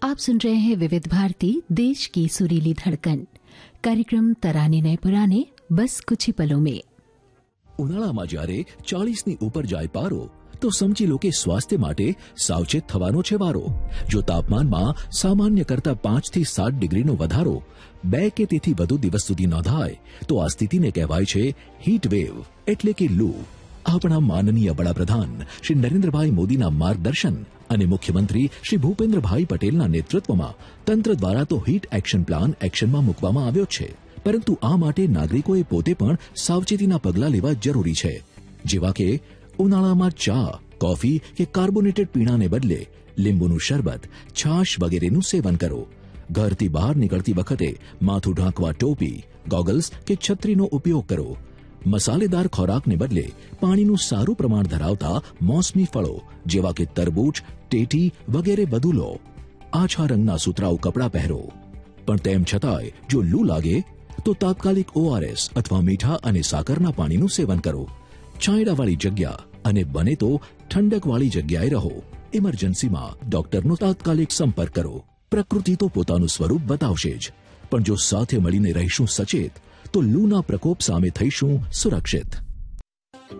आप सुन रहे हैं विविध भारती देश की सुरीली धड़कन कार्यक्रम तराने नए पुराने बस कुछ ही पलों में। ઉનાળામાં જ્યારે 40ની ઉપર જાય પારો તો સમજી લો કે સ્વાસ્થ્ય માટે સાવચેત થવાનો છે વારો। જો તાપમાનમાં સામાન્ય કરતા 5 થી 7 ડિગ્રીનો વધારો 2 કે તેથી વધુ દિવસ સુધી નોંધાય તો આ સ્થિતિને કહેવાય છે હીટ વેવ એટલે કે લૂ। આપણા માનનીય વડાપ્રધાન શ્રી નરેન્દ્રભાઈ મોદીના માર્ગદર્શન અને મુખ્યમંત્રી શ્રી ભૂપેન્દ્રભાઈ પટેલના નેતૃત્વમાં તંત્ર દ્વારા તો હીટ એક્શન પ્લાન એક્શનમાં મૂકવામાં આવ્યો છે, પરંતુ આ માટે નાગરિકોએ પોતે પણ સાવચેતીના પગલાં લેવા જરૂરી છે, જેવા કે ઉનાળામાં ચા, કોફી કે કાર્બોનેટેડ પીણાને બદલે લીંબુનું શરબત, છાશ વગેરેનું સેવન કરો। ઘરથી બહાર નીકળતી વખતે માથું ઢાંકવા ટોપી, ગોગલ્સ કે છત્રીનો ઉપયોગ કરો। મસાલેદાર ખોરાકને બદલે પાણીનું સારું પ્રમાણ ધરાવતા મોસમી ફળો જેવા કે તરબૂચ, ટેટી વગેરે વધુ લો। આછા રંગના સુતરાઉ કપડાં પહેરો, પણ તેમ છતાંય જો લૂ લાગે તો તાત્કાલિક ORS અથવા મીઠા અને સાકરના પાણીનું સેવન કરો। છાંયડાવાળી જગ્યા અને બને તો ઠંડકવાળી જગ્યાએ રહો। ઇમરજન્સીમાં ડોક્ટરનો તાત્કાલિક સંપર્ક કરો। પ્રકૃતિ તો પોતાનું સ્વરૂપ બતાવશે જ, પણ જો સાથે મળીને રહીશું સચેત તો લૂના પ્રકોપ સામે થઈશું સુરક્ષિત।